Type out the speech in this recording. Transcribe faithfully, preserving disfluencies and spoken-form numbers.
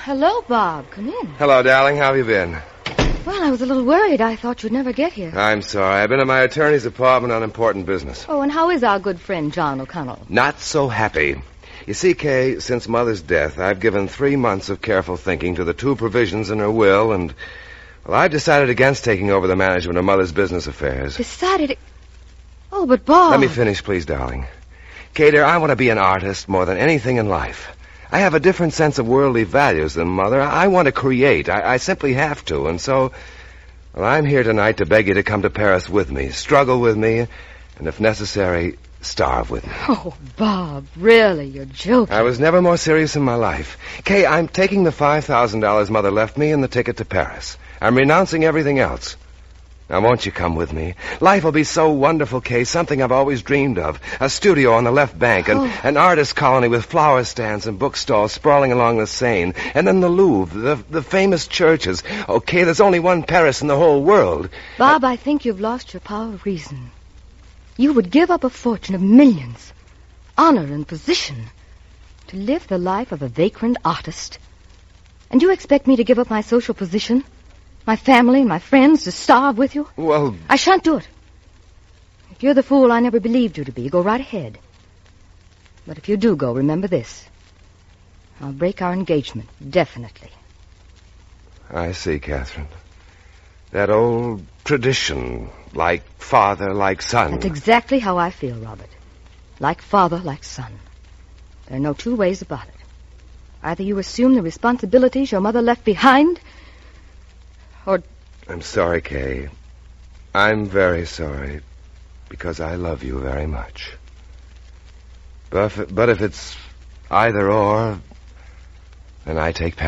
hello, Bob. Come in. Hello, darling. How have you been? Well, I was a little worried. I thought you'd never get here. I'm sorry. I've been at my attorney's apartment on important business. Oh, and how is our good friend, John O'Connell? Not so happy. You see, Kay, since Mother's death, I've given three months of careful thinking to the two provisions in her will, and, well, I've decided against taking over the management of Mother's business affairs. Decided... Oh, but Bob... Let me finish, please, darling. Kay, dear, I want to be an artist more than anything in life. I have a different sense of worldly values than Mother. I want to create. I, I simply have to, and so... Well, I'm here tonight to beg you to come to Paris with me, struggle with me, and if necessary, starve with me. Oh, Bob, really, you're joking. I was never more serious in my life. Kay, I'm taking the five thousand dollars Mother left me and the ticket to Paris. I'm renouncing everything else. Now, won't you come with me? Life will be so wonderful, Kay, something I've always dreamed of. A studio on the left bank, and Oh. an artist colony with flower stands and bookstalls sprawling along the Seine, and then the Louvre, the, the famous churches. Okay, there's only one Paris in the whole world. Bob, I think you've lost your power of reason. You would give up a fortune of millions, honor and position, to live the life of a vagrant artist. And you expect me to give up my social position, my family, my friends, to starve with you? Well, I shan't do it. If you're the fool I never believed you to be, go right ahead. But if you do go, remember this. I'll break our engagement, definitely. I see, Catherine. That old tradition, like father, like son. That's exactly how I feel, Robert. Like father, like son. There are no two ways about it. Either you assume the responsibilities your mother left behind, or... I'm sorry, Kay. I'm very sorry, because I love you very much. But if, but if it's either or, then I take